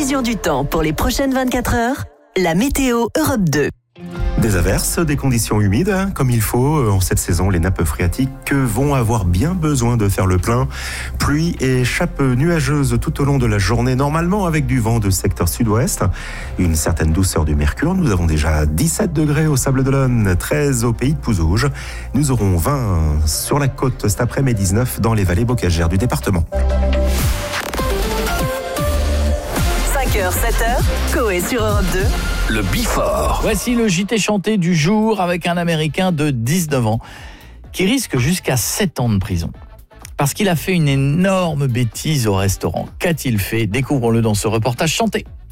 prévision du temps pour les prochaines 24 heures, la météo Europe 2. Des averses, des conditions humides, comme il faut. En cette saison, les nappes phréatiques vont avoir bien besoin de faire le plein. Pluie et chape nuageuse tout au long de la journée, normalement avec du vent de secteur sud-ouest. Une certaine douceur du mercure. Nous avons déjà 17 degrés au Sables-d'Olonne, 13 au pays de Pouzauges. Nous aurons 20 sur la côte cet après-midi, 19 dans les vallées bocagères du département. 5h, 7h, Coé sur Europe 2. Le Bifort. Voici le JT chanté du jour avec un Américain de 19 ans qui risque jusqu'à 7 ans de prison. Parce qu'il a fait une énorme bêtise au restaurant. Qu'a-t-il fait ? Découvrons-le dans ce reportage chanté.